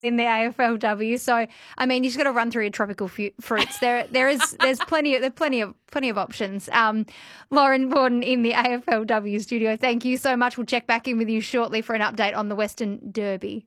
in the AFLW. So, I mean, you just got to run through your tropical fruits. There's plenty of options. Lauren Borden in the AFLW studio. Thank you so much. We'll check back in with you shortly for an update on the Western Derby.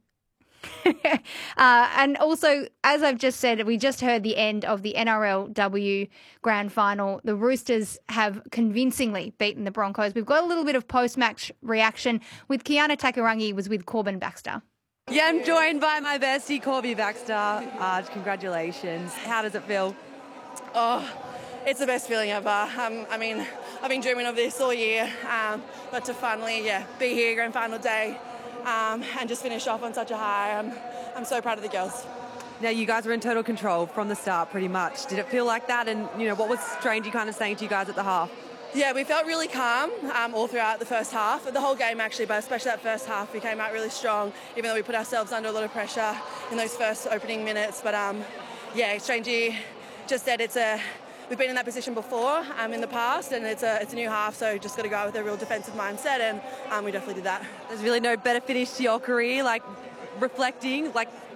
And also, as I've just said, we just heard the end of the NRLW Grand Final. The Roosters have convincingly beaten the Broncos. We've got a little bit of post-match reaction with Kiana Takarangi was with Corbin Baxter. Yeah, I'm joined by my bestie, Corby Baxter. Congratulations. How does it feel? Oh, it's the best feeling ever. I mean, I've been dreaming of this all year, but to finally, be here, grand final day, and just finish off on such a high. I'm so proud of the girls. Now, you guys were in total control from the start, pretty much. Did it feel like that? And, what was Strangey kind of saying to you guys at the half? Yeah, we felt really calm all throughout the first half. The whole game, actually, but especially that first half, we came out really strong, even though we put ourselves under a lot of pressure in those first opening minutes. But, Strangey just said we've been in that position before in the past, and it's a new half, so just got to go out with a real defensive mindset, and we definitely did that. There's really no better finish to your career, reflecting,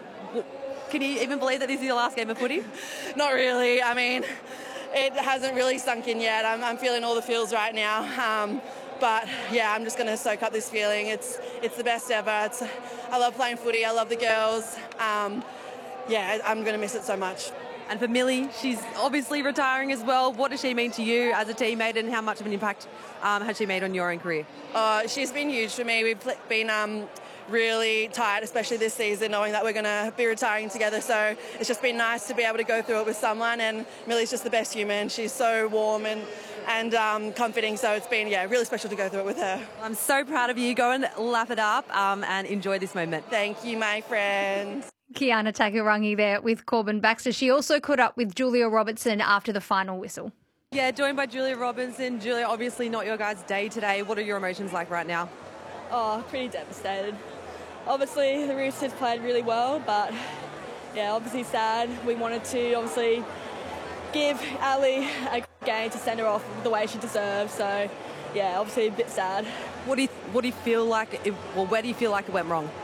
can you even believe that this is your last game of footy? Not really. I mean, it hasn't really sunk in yet. I'm feeling all the feels right now. But, I'm just going to soak up this feeling. It's the best ever. I love playing footy. I love the girls. I'm going to miss it so much. And for Millie, she's obviously retiring as well. What does she mean to you as a teammate, and how much of an impact has she made on your own career? She's been huge for me. We've been really tight, especially this season, knowing that we're going to be retiring together. So it's just been nice to be able to go through it with someone, and Millie's just the best human. She's so warm and comforting, so it's been, really special to go through it with her. I'm so proud of you. Go and laugh it up and enjoy this moment. Thank you, my friend. Kiana Takarangi there with Corbin Baxter. She also caught up with Julia Robertson after the final whistle. Yeah, joined by Julia Robertson. Julia, obviously not your guys' day today. What are your emotions like right now? Oh, pretty devastated. Obviously, the Roosters played really well, but, obviously sad. We wanted to, obviously, give Ali a game to send her off the way she deserves. So, obviously a bit sad. What do you feel like, where do you feel like it went wrong?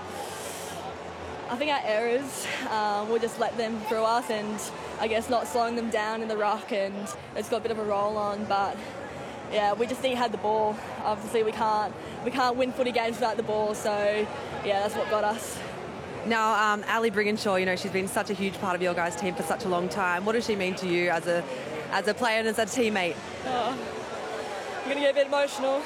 I think our errors, we'll just let them through us, and I guess not slowing them down in the ruck, and it's got a bit of a roll on, but we just need to have the ball. Obviously we can't win footy games without the ball, so that's what got us. Now, Ali Brigginshaw, she's been such a huge part of your guys' team for such a long time. What does she mean to you as a player and as a teammate? I'm going to get a bit emotional.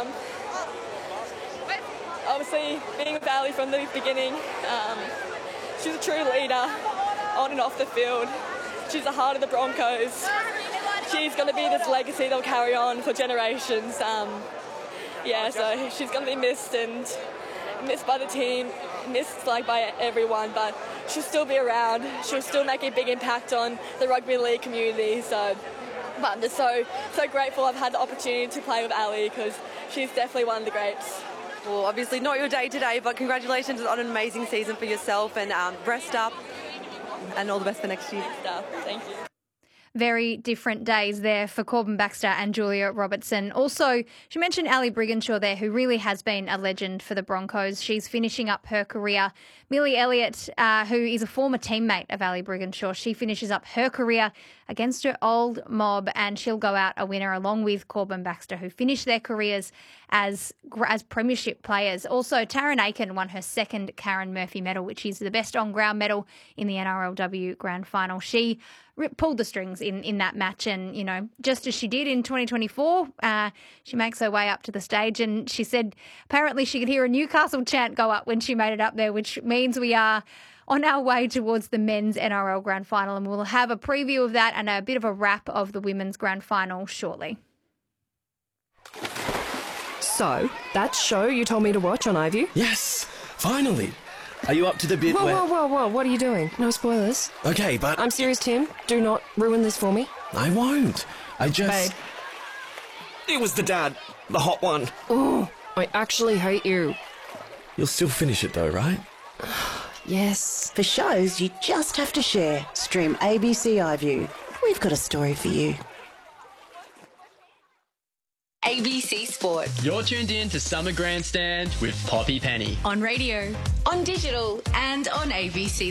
Obviously, being with Ali from the beginning, she's a true leader on and off the field. She's the heart of the Broncos. She's going to be this legacy they'll carry on for generations. So she's going to be missed and missed by the team, missed by everyone, but she'll still be around. She'll still make a big impact on the rugby league community. But I'm just so grateful I've had the opportunity to play with Ali, because she's definitely one of the greats. Well, obviously not your day today, but congratulations on an amazing season for yourself, and rest up and all the best for next year. Thank you. Very different days there for Corbin Baxter and Julia Robertson. Also, she mentioned Ali Brigginshaw there, who really has been a legend for the Broncos. She's finishing up her career. Millie Elliott, who is a former teammate of Ali Brigginshaw, she finishes up her career against her old mob, and she'll go out a winner along with Corbin Baxter, who finished their careers as premiership players. Also, Taryn Aiken won her second Karen Murphy medal, which is the best on-ground medal in the NRLW Grand Final. She pulled the strings in that match, and, just as she did in 2024, she makes her way up to the stage, and she said apparently she could hear a Newcastle chant go up when she made it up there, which means we are on our way towards the men's NRL Grand Final, and we'll have a preview of that and a bit of a wrap of the women's Grand Final shortly. So, that show you told me to watch on iView? Yes, finally. Are you up to the bit where... Whoa, what are you doing? No spoilers. Okay, but... I'm serious, Tim. Do not ruin this for me. I won't. I just... Babe. It was the dad. The hot one. Oh, I actually hate you. You'll still finish it though, right? Yes. For shows you just have to share. Stream ABC iView. We've got a story for you. ABC Sport. You're tuned in to Summer Grandstand with Poppy Penny. On radio, on digital, and on ABC